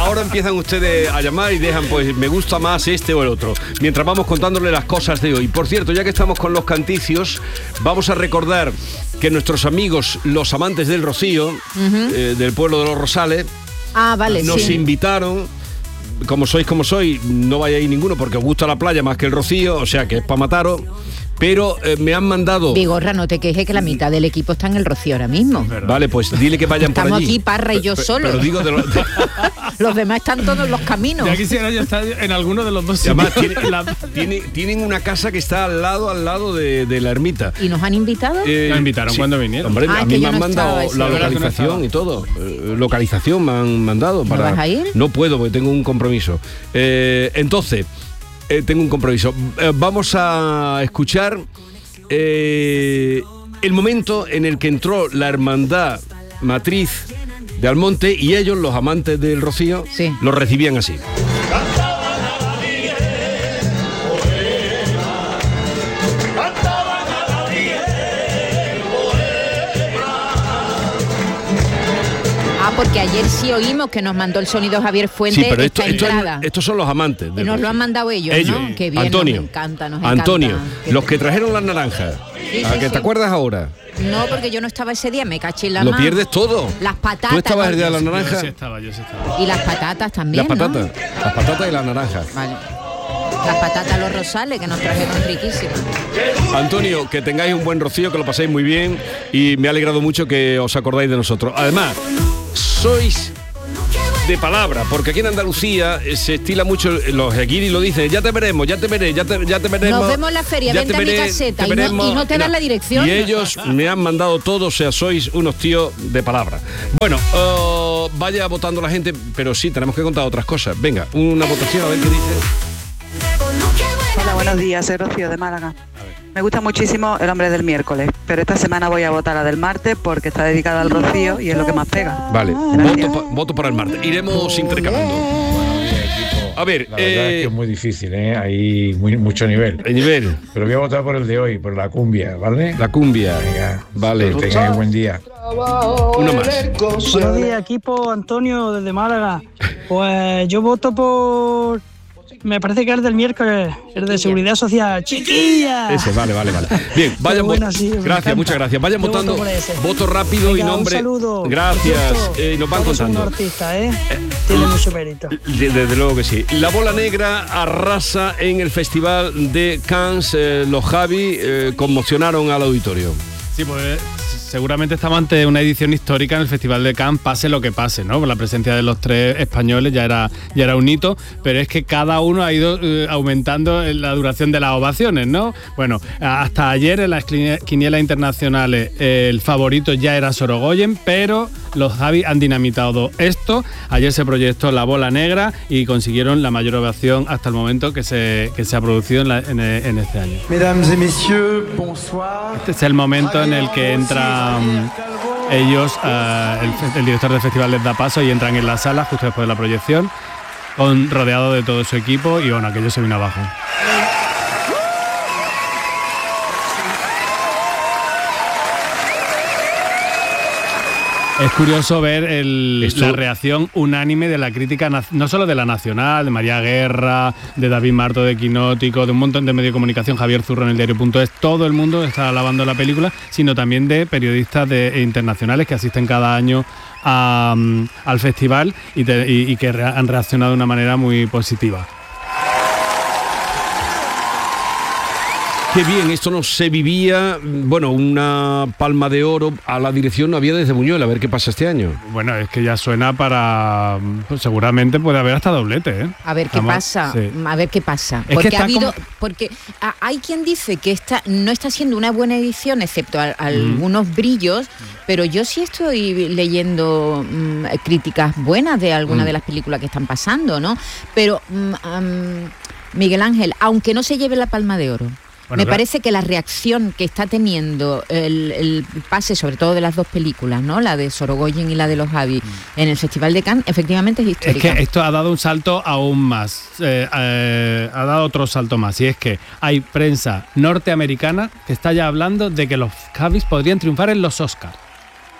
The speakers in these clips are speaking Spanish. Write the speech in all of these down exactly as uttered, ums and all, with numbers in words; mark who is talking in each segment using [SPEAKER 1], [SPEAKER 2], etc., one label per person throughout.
[SPEAKER 1] ahora empiezan ustedes a llamar y dejan, pues, me gusta más este o el otro. Mientras vamos contándole las cosas de hoy. Por cierto, ya que estamos con los canticios, vamos a recordar que nuestros amigos, los amantes del Rocío, uh-huh. eh, del pueblo de Los Rosales,
[SPEAKER 2] ah, vale,
[SPEAKER 1] nos
[SPEAKER 2] sí.
[SPEAKER 1] invitaron. Como sois como sois, no vaya a ir ninguno porque os gusta la playa más que el Rocío, o sea que es para mataros. Pero eh, me han mandado...
[SPEAKER 2] Vigorra, no te quejes que la mitad del equipo está en el Rocío ahora mismo.
[SPEAKER 1] Vale, pues dile que vayan
[SPEAKER 2] Estamos
[SPEAKER 1] por allí.
[SPEAKER 2] Estamos aquí, Parra y yo
[SPEAKER 1] pero,
[SPEAKER 2] solo.
[SPEAKER 1] Pero digo de los... De...
[SPEAKER 2] los demás están todos en los caminos.
[SPEAKER 3] Ya quisiera yo estar en alguno de los dos.
[SPEAKER 1] Y además, tiene, la, tiene, tienen una casa que está al lado, al lado de, de la ermita.
[SPEAKER 2] ¿Y nos han invitado?
[SPEAKER 3] Eh, nos invitaron sí. cuando vinieron.
[SPEAKER 1] Hombre,
[SPEAKER 2] ah,
[SPEAKER 1] a mí me han
[SPEAKER 2] no
[SPEAKER 1] mandado la localización y todo. Eh, localización me han mandado. Para...
[SPEAKER 2] ¿No vas a ir?
[SPEAKER 1] No puedo porque tengo un compromiso. Eh, entonces, eh, tengo un compromiso. Eh, vamos a escuchar... Eh, el momento en el que entró la hermandad matriz de Almonte y ellos, los amantes del Rocío,
[SPEAKER 2] sí.
[SPEAKER 1] los recibían así.
[SPEAKER 2] Porque ayer sí oímos que nos mandó el sonido Javier Fuentes.
[SPEAKER 1] Sí, pero esto,
[SPEAKER 2] esta
[SPEAKER 1] esto
[SPEAKER 2] entrada.
[SPEAKER 1] Es, estos son los amantes.
[SPEAKER 2] Y nos Rocío. Lo han mandado ellos, ellos. ¿no? Qué bien,
[SPEAKER 1] Antonio,
[SPEAKER 2] nos encanta, nos
[SPEAKER 1] Antonio,
[SPEAKER 2] encanta.
[SPEAKER 1] los que trajeron las naranjas.
[SPEAKER 2] Sí,
[SPEAKER 1] ¿A
[SPEAKER 2] sí,
[SPEAKER 1] que
[SPEAKER 2] sí.
[SPEAKER 1] te acuerdas ahora?
[SPEAKER 2] No, porque yo no estaba ese día, me caché en la
[SPEAKER 1] Lo
[SPEAKER 2] mano.
[SPEAKER 1] pierdes todo.
[SPEAKER 2] Las patatas.
[SPEAKER 1] ¿Tú estabas el día de las
[SPEAKER 3] Yo
[SPEAKER 1] naranjas?
[SPEAKER 3] sí estaba, yo sí estaba.
[SPEAKER 2] Y las patatas también,
[SPEAKER 1] Las patatas,
[SPEAKER 2] ¿no?
[SPEAKER 1] las patatas y las naranjas.
[SPEAKER 2] Vale. Las patatas Los Rosales, que nos trajeron riquísimas.
[SPEAKER 1] Antonio, que tengáis un buen Rocío, que lo paséis muy bien y me ha alegrado mucho que os acordáis de nosotros. Además, sois... de palabra, porque aquí en Andalucía se estila mucho, los guiris lo dicen, ya te veremos, ya te veré, ya te, ya te veremos.
[SPEAKER 2] Nos vemos en la feria, vente a mi caseta y no, y no te dan la dirección.
[SPEAKER 1] Y ellos me han mandado todo, o sea, sois unos tíos de palabra. Bueno, uh, vaya votando la gente, pero sí, tenemos que contar otras cosas. Venga, una votación, a ver qué dice.
[SPEAKER 4] Hola, buenos días, soy Rocío de Málaga. Me gusta muchísimo El hombre del miércoles, pero esta semana voy a votar la del martes porque está dedicada al Rocío y es lo que más pega.
[SPEAKER 1] Vale, voto, pa, voto para el martes. Iremos intercalando. A ver,
[SPEAKER 5] la verdad
[SPEAKER 1] eh,
[SPEAKER 5] es que es muy difícil, ¿eh? Hay muy, mucho nivel.
[SPEAKER 1] El nivel.
[SPEAKER 5] Pero voy a votar por el de hoy, por la cumbia, ¿vale?
[SPEAKER 1] La cumbia.
[SPEAKER 5] Venga,
[SPEAKER 1] vale.
[SPEAKER 5] Que tengáis buen día.
[SPEAKER 1] Uno más.
[SPEAKER 6] Buenos días, equipo. Antonio desde Málaga. Pues yo voto por... Me parece que es del miércoles, el de Seguridad Social. ¡Chiquilla!
[SPEAKER 1] Ese, vale, vale, vale. Bien, vayan
[SPEAKER 6] bueno, sí,
[SPEAKER 1] gracias, muchas gracias. Vayan
[SPEAKER 6] yo
[SPEAKER 1] votando.
[SPEAKER 6] Voto,
[SPEAKER 1] voto rápido.
[SPEAKER 6] Venga,
[SPEAKER 1] y nombre.
[SPEAKER 6] Un saludo.
[SPEAKER 1] Gracias. Eh, nos van contando.
[SPEAKER 6] Un artista, ¿eh? Tiene mucho mérito.
[SPEAKER 1] Desde, desde luego que sí. La Bola Negra arrasa en el Festival de Cannes. Eh, los Javi eh, conmocionaron al auditorio.
[SPEAKER 3] Sí, pues seguramente estamos ante una edición histórica en el Festival de Cannes, pase lo que pase, ¿no? Por la presencia de los tres españoles ya era, ya era un hito, pero es que cada uno ha ido eh, aumentando la duración de las ovaciones, ¿no? Bueno, hasta ayer en las quinielas internacionales eh, el favorito ya era Sorogoyen, pero los Javi han dinamitado esto. Ayer se proyectó La Bola Negra y consiguieron la mayor ovación hasta el momento que se, que se ha producido en, la, en, en este año.
[SPEAKER 7] Mesdames et messieurs, bonsoir.
[SPEAKER 3] Este es el momento en el que entra um, ellos, uh, el, el director del festival les da paso y entran en la sala justo después de la proyección, con, rodeado de todo su equipo y bueno, aquello se vino abajo. Es curioso ver el, Esto... la reacción unánime de la crítica, no solo de La Nacional, de María Guerra, de David Marto de Quinótico, de un montón de medios de comunicación, Javier Zurro en el diario punto es, todo el mundo está alabando la película, sino también de periodistas de, internacionales que asisten cada año a, um, al festival y, te, y, y que re, han reaccionado de una manera muy positiva.
[SPEAKER 1] Qué bien, esto no se vivía, bueno, una palma de oro a la dirección no había desde Buñuel, a ver qué pasa este año.
[SPEAKER 3] Bueno, es que ya suena para, pues seguramente puede haber hasta doblete, ¿eh?
[SPEAKER 2] A ver qué
[SPEAKER 3] Vamos,
[SPEAKER 2] pasa,
[SPEAKER 3] sí.
[SPEAKER 2] a ver qué pasa.
[SPEAKER 3] Es
[SPEAKER 2] porque
[SPEAKER 3] que
[SPEAKER 2] ha habido,
[SPEAKER 3] como...
[SPEAKER 2] porque hay quien dice que esta no está siendo una buena edición, excepto a, a algunos mm. brillos, pero yo sí estoy leyendo um, críticas buenas de algunas mm. de las películas que están pasando, ¿no? Pero um, um, Miguel Ángel, aunque no se lleve la palma de oro, Bueno, me claro. parece que la reacción que está teniendo el, el pase, sobre todo de las dos películas, ¿no? La de Sorogoyen y la de los Javi, mm. en el Festival de Cannes, efectivamente es histórica.
[SPEAKER 3] Es que esto ha dado un salto aún más, eh, eh, ha dado otro salto más, y es que hay prensa norteamericana que está ya hablando de que los Javis podrían triunfar en los Oscars.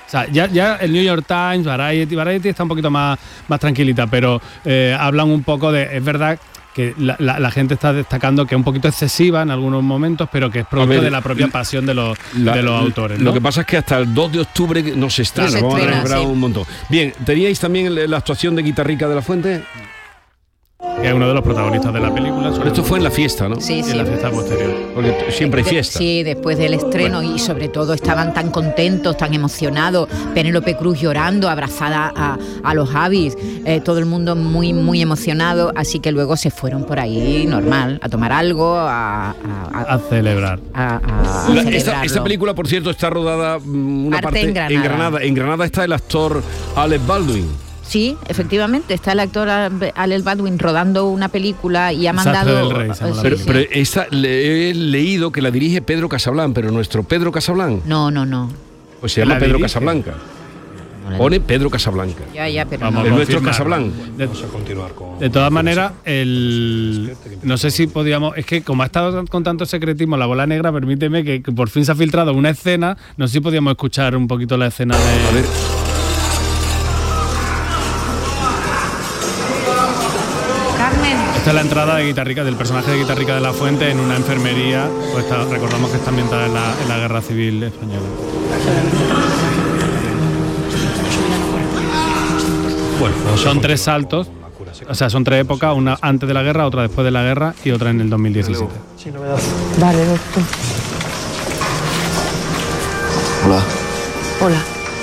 [SPEAKER 3] O sea, ya, ya el New York Times, Variety, Variety está un poquito más, más tranquilita, pero eh, hablan un poco de... Es verdad que la, la, la gente está destacando que es un poquito excesiva en algunos momentos, pero que es producto ver, de la propia pasión de los, la, de los autores, ¿no?
[SPEAKER 1] Lo que pasa es que hasta el dos de octubre no se estrena, no se vamos estrena, a recuperar sí. un montón. Bien, ¿teníais también la actuación de Guitarrica de la Fuente?
[SPEAKER 3] Que es uno de los protagonistas de la película.
[SPEAKER 1] Pero esto fue en la fiesta, ¿no?
[SPEAKER 2] Sí, sí.
[SPEAKER 3] En la fiesta posterior.
[SPEAKER 1] Porque siempre hay fiesta.
[SPEAKER 2] De, sí, después del estreno bueno. Y sobre todo estaban tan contentos, tan emocionados. Penélope Cruz llorando, abrazada a, a los Javis, eh, todo el mundo muy, muy emocionado. Así que luego se fueron por ahí, normal, a tomar algo, a... A,
[SPEAKER 3] a, a celebrar.
[SPEAKER 2] A, a
[SPEAKER 1] la, esta, esta película, por cierto, está rodada una
[SPEAKER 2] Arte
[SPEAKER 1] parte
[SPEAKER 2] en Granada.
[SPEAKER 1] en Granada. En Granada está el actor Alec Baldwin.
[SPEAKER 2] Sí, efectivamente, está el actor Alec Baldwin rodando una película y ha mandado...
[SPEAKER 3] Del Rey,
[SPEAKER 2] sí,
[SPEAKER 1] pero
[SPEAKER 2] sí.
[SPEAKER 1] pero esta, le, he leído que la dirige Pedro Casablanca, pero nuestro Pedro Casablanca.
[SPEAKER 2] No, no, no.
[SPEAKER 1] Pues se llama Pedro dirige? Casablanca.
[SPEAKER 2] No
[SPEAKER 1] Pone Pedro Casablanca.
[SPEAKER 2] Ya, ya, pero
[SPEAKER 3] Vamos,
[SPEAKER 2] no.
[SPEAKER 1] El nuestro Casablanca.
[SPEAKER 3] De, de todas maneras, el no sé si podíamos... Es que como ha estado con tanto secretismo la bola negra, permíteme que, que por fin se ha filtrado una escena. No sé si podíamos escuchar un poquito la escena de...
[SPEAKER 1] A ver.
[SPEAKER 3] Esta es la entrada de Guitarrica, del personaje de Guitarrica de la Fuente en una enfermería. Pues está, recordamos que está ambientada en la, en la Guerra Civil Española. Son tres saltos, o sea, son tres épocas, una antes de la guerra, otra después de la guerra y otra en el dos mil diecisiete.
[SPEAKER 8] Vale, doctor.
[SPEAKER 7] Hola.
[SPEAKER 8] Hola.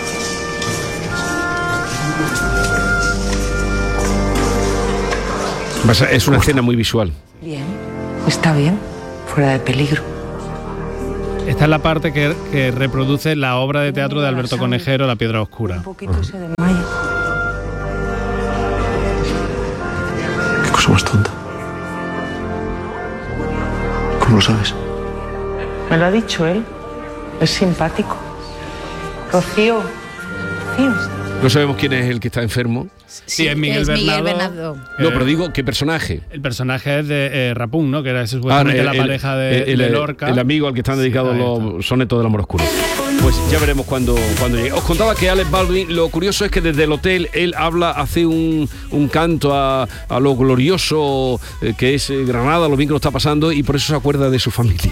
[SPEAKER 1] Es una escena muy visual.
[SPEAKER 8] Bien, está bien, fuera de peligro.
[SPEAKER 3] Esta es la parte que, que reproduce la obra de teatro de Alberto Conejero, La Piedra Oscura.
[SPEAKER 8] Un poquito se desmaya.
[SPEAKER 7] Qué cosa más tonta. ¿Cómo lo sabes?
[SPEAKER 8] Me lo ha dicho él. Es simpático. Rocío. Rocío.
[SPEAKER 1] No sabemos quién es el que está enfermo.
[SPEAKER 3] Sí, es Miguel,
[SPEAKER 2] es Miguel
[SPEAKER 3] Bernardo.
[SPEAKER 2] Bernardo.
[SPEAKER 1] No, pero digo, ¿qué personaje?
[SPEAKER 3] El personaje es de eh, Rapún, ¿no? Que era supuestamente
[SPEAKER 1] ah, el,
[SPEAKER 3] la pareja de,
[SPEAKER 1] el,
[SPEAKER 3] de Lorca.
[SPEAKER 1] El amigo al que están dedicados sí, los sonetos del amor oscuro. Pues ya veremos cuando, cuando llegue. Os contaba que Alec Baldwin, lo curioso es que desde el hotel él habla, hace un, un canto a, a lo glorioso eh, que es eh, Granada, lo bien que lo está pasando, y por eso se acuerda de su familia.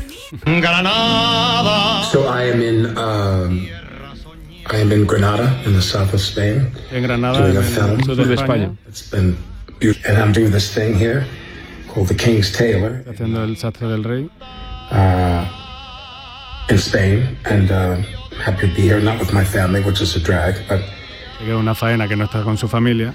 [SPEAKER 9] Granada. So I am in, um, I am in Granada, in the south of Spain.
[SPEAKER 3] En Granada, en el sur de España.
[SPEAKER 9] It's been beautiful. And I'm doing this thing here called The King's Tailor.
[SPEAKER 3] Haciendo el sastre del rey.
[SPEAKER 9] Uh, in Spain, and uh, happy to be here, not with my family, which is a drag, but...
[SPEAKER 3] Es una faena que no está con su familia.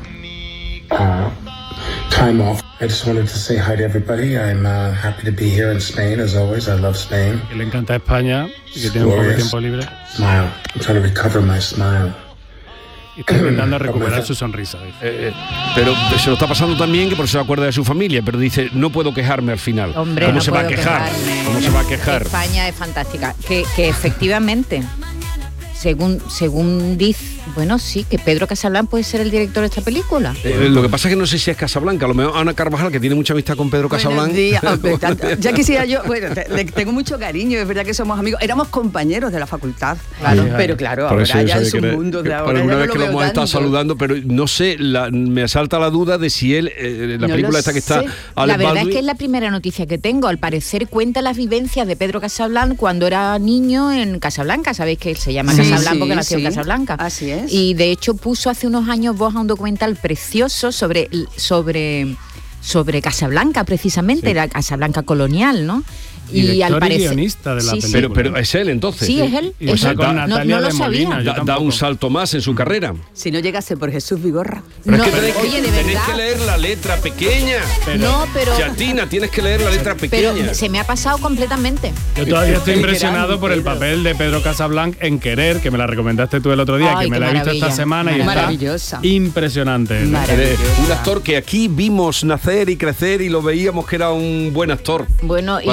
[SPEAKER 9] Uh, time off. I just wanted to say hi to everybody. I'm uh, happy to be here in Spain, as always. I love Spain.
[SPEAKER 3] Que le encanta España y que tiene un poco de tiempo libre.
[SPEAKER 9] Smile. I'm trying to recover my smile.
[SPEAKER 3] Y está intentando recuperar su sonrisa.
[SPEAKER 1] Eh, eh, pero se lo está pasando también, que por eso se acuerda de su familia, pero dice, no puedo quejarme al final.
[SPEAKER 2] Hombre,
[SPEAKER 1] ¿Cómo
[SPEAKER 2] no
[SPEAKER 1] se va a quejar?
[SPEAKER 2] Quejarme.
[SPEAKER 1] ¿Cómo se va a quejar?
[SPEAKER 2] España es fantástica. Que, que efectivamente, según, según dice, bueno, sí, que Pedro Casablanca puede ser el director de esta película.
[SPEAKER 1] Eh, lo que pasa es que no sé si es Casablanca, a lo mejor Ana Carvajal, que tiene mucha amistad con Pedro Casablanca.
[SPEAKER 10] Ya quisiera yo, bueno, te, le tengo mucho cariño, es verdad que somos amigos, éramos compañeros de la facultad, claro, sí, pero claro,
[SPEAKER 1] por
[SPEAKER 10] ahora ya es un
[SPEAKER 1] que
[SPEAKER 10] mundo de ahora.
[SPEAKER 1] Por una
[SPEAKER 10] ya
[SPEAKER 1] vez
[SPEAKER 10] no
[SPEAKER 1] que
[SPEAKER 10] lo
[SPEAKER 1] lo hemos
[SPEAKER 10] veo
[SPEAKER 1] estado
[SPEAKER 10] tanto.
[SPEAKER 1] saludando, pero no sé, la, me asalta la duda de si él, eh, la
[SPEAKER 2] No
[SPEAKER 1] película
[SPEAKER 2] lo
[SPEAKER 1] esta que está...
[SPEAKER 2] sé.
[SPEAKER 1] Alec
[SPEAKER 2] La verdad
[SPEAKER 1] Baldwin,
[SPEAKER 2] es que es la primera noticia que tengo. Al parecer cuenta las vivencias de Pedro Casablanca cuando era niño en Casablanca. Sabéis que él se llama
[SPEAKER 10] Sí,
[SPEAKER 2] Casablanca
[SPEAKER 10] sí,
[SPEAKER 2] porque nació
[SPEAKER 10] sí.
[SPEAKER 2] en Casablanca.
[SPEAKER 10] Así es.
[SPEAKER 2] Y de hecho puso hace unos años voz a un documental precioso sobre, sobre, sobre Casablanca, precisamente,
[SPEAKER 3] Sí.
[SPEAKER 2] era Casablanca colonial, ¿no?
[SPEAKER 3] Y
[SPEAKER 2] al parecer
[SPEAKER 3] guionista de la
[SPEAKER 2] sí, sí.
[SPEAKER 3] película.
[SPEAKER 1] pero, pero es él entonces.
[SPEAKER 2] Sí, es él.
[SPEAKER 3] Y
[SPEAKER 2] es
[SPEAKER 3] está
[SPEAKER 2] él.
[SPEAKER 3] con
[SPEAKER 2] No,
[SPEAKER 3] Natalia
[SPEAKER 2] no lo
[SPEAKER 3] de Molina,
[SPEAKER 2] sabía.
[SPEAKER 3] yo
[SPEAKER 1] Da, da
[SPEAKER 3] tampoco.
[SPEAKER 1] un salto más en su carrera.
[SPEAKER 10] Si no llegase por Jesús Vigorra.
[SPEAKER 1] Pero
[SPEAKER 2] No,
[SPEAKER 1] es que tenéis,
[SPEAKER 2] oye,
[SPEAKER 1] que,
[SPEAKER 2] de
[SPEAKER 1] tenéis
[SPEAKER 2] verdad.
[SPEAKER 1] que leer la letra pequeña.
[SPEAKER 3] Pero-
[SPEAKER 2] No, pero,
[SPEAKER 1] Chatina, tienes que leer la letra
[SPEAKER 2] pero
[SPEAKER 1] pequeña.
[SPEAKER 2] se me ha pasado completamente.
[SPEAKER 3] Yo todavía estoy
[SPEAKER 10] Qué
[SPEAKER 3] impresionado
[SPEAKER 10] grande,
[SPEAKER 3] por el
[SPEAKER 10] Pedro.
[SPEAKER 3] papel de Pedro Casablanca en Querer, que me la recomendaste tú el otro día,
[SPEAKER 2] Ay,
[SPEAKER 3] que me
[SPEAKER 2] qué
[SPEAKER 3] la he visto esta
[SPEAKER 2] maravilla.
[SPEAKER 3] semana y está
[SPEAKER 10] Maravillosa.
[SPEAKER 3] impresionante.
[SPEAKER 10] Maravillosa.
[SPEAKER 1] Un actor que aquí vimos nacer y crecer y lo veíamos que era un buen actor.
[SPEAKER 2] Bueno,
[SPEAKER 1] Cuando
[SPEAKER 2] y,
[SPEAKER 1] andaba por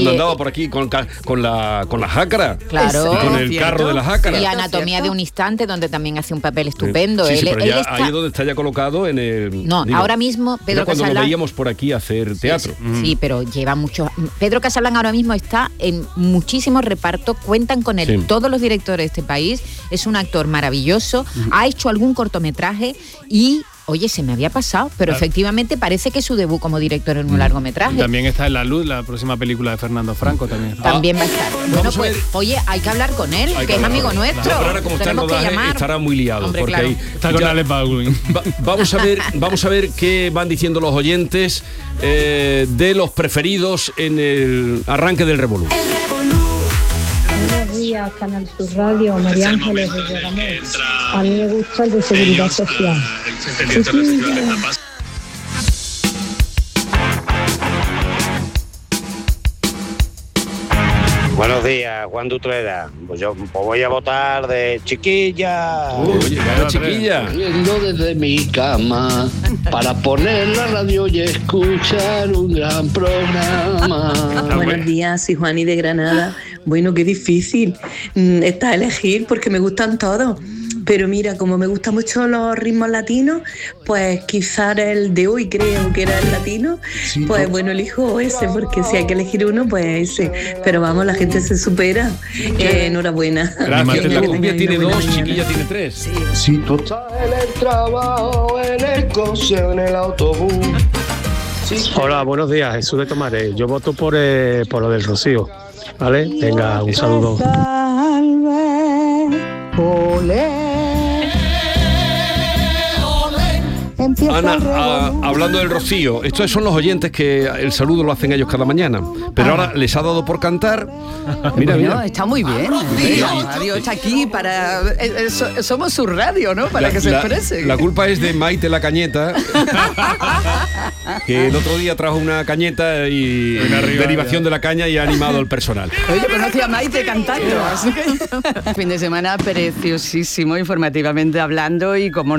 [SPEAKER 1] por aquí con, ca- con la con la jácara.
[SPEAKER 2] Claro.
[SPEAKER 1] Y con el
[SPEAKER 10] Cierto.
[SPEAKER 1] carro de la jácara.
[SPEAKER 2] Y Anatomía de un instante, donde también hace un papel estupendo.
[SPEAKER 1] Sí, sí,
[SPEAKER 2] Él-
[SPEAKER 1] pero
[SPEAKER 2] él
[SPEAKER 1] ya
[SPEAKER 2] está-
[SPEAKER 1] ahí es donde está ya colocado en el...
[SPEAKER 2] No, ahora mismo Pedro
[SPEAKER 1] era cuando lo
[SPEAKER 2] Casablan-
[SPEAKER 1] veíamos por aquí hacer teatro.
[SPEAKER 2] Sí, pero lleva mucho. Pedro Casablan ahora mismo está en muchísimos repartos, cuentan con él
[SPEAKER 1] Sí.
[SPEAKER 2] todos los directores de este país, es un actor maravilloso, ha hecho algún cortometraje y, oye, se me había pasado, pero
[SPEAKER 3] Claro.
[SPEAKER 2] efectivamente parece que es su debut como director en un largometraje.
[SPEAKER 3] También está En la luz, la próxima película de Fernando Franco también. está.
[SPEAKER 2] También va a estar. Bueno,
[SPEAKER 1] vamos a
[SPEAKER 2] pues,
[SPEAKER 1] ver.
[SPEAKER 2] oye, hay que hablar con él,
[SPEAKER 1] Hay
[SPEAKER 2] que es
[SPEAKER 1] hablar
[SPEAKER 2] amigo
[SPEAKER 1] con él.
[SPEAKER 2] nuestro.
[SPEAKER 1] No, pero ahora como está en
[SPEAKER 2] Tenemos que
[SPEAKER 1] rodaje
[SPEAKER 2] llamar.
[SPEAKER 1] estará muy liado.
[SPEAKER 2] Hombre,
[SPEAKER 1] porque
[SPEAKER 2] claro.
[SPEAKER 1] ahí
[SPEAKER 3] Está con
[SPEAKER 1] ya-
[SPEAKER 3] Alec Baldwin.
[SPEAKER 1] Va- vamos a ver, vamos a ver qué van diciendo los oyentes eh, de los preferidos en el arranque del Revolú.
[SPEAKER 11] Buenos días, Canal Sur Radio, María Ángeles desde Ramón. A mí me gusta el de Seguridad Social.
[SPEAKER 12] Buenos días, Juan Dutrera. Pues yo pues voy a votar de chiquilla.
[SPEAKER 1] Oye, claro, chiquilla.
[SPEAKER 13] Yendo desde mi cama para poner la radio y escuchar un gran programa.
[SPEAKER 14] Buenos días, soy Juani de Granada. Bueno, qué difícil mm, está elegir porque me gustan todos. Pero mira, como me gustan mucho los ritmos latinos, pues quizás el de hoy creo que era el latino, pues bueno, elijo ese, porque si hay que elegir uno, pues ese. Pero vamos, la gente se supera. Eh, enhorabuena.
[SPEAKER 1] Gracias. La
[SPEAKER 14] Que
[SPEAKER 1] cumbia
[SPEAKER 14] tengáis
[SPEAKER 1] tiene
[SPEAKER 14] una buena
[SPEAKER 1] dos,
[SPEAKER 14] mañana.
[SPEAKER 1] chiquilla tiene tres.
[SPEAKER 13] Si tú estás en el trabajo, en el coche, en el autobús.
[SPEAKER 15] Hola, buenos días, Jesús de Tomares. Yo voto por, eh, por lo del Rocío. ¿Vale? Venga, un saludo.
[SPEAKER 1] Ana, a- hablando del Rocío, estos son los oyentes que el saludo lo hacen ellos cada mañana. Pero ahora les ha dado por cantar. Mira,
[SPEAKER 10] Bueno,
[SPEAKER 1] mira.
[SPEAKER 10] está muy bien. La radio está aquí para... eh, eh, so- somos su radio, ¿no? Para
[SPEAKER 1] La-
[SPEAKER 10] que se
[SPEAKER 1] la-
[SPEAKER 10] exprese.
[SPEAKER 1] La culpa es de Maite la Cañeta, que el otro día trajo una cañeta y
[SPEAKER 3] Una rival,
[SPEAKER 1] derivación
[SPEAKER 3] ya.
[SPEAKER 1] de la caña y ha animado al personal.
[SPEAKER 10] Oye, conocí a Maite cantando. Así que... Fin de semana preciosísimo, informativamente hablando y como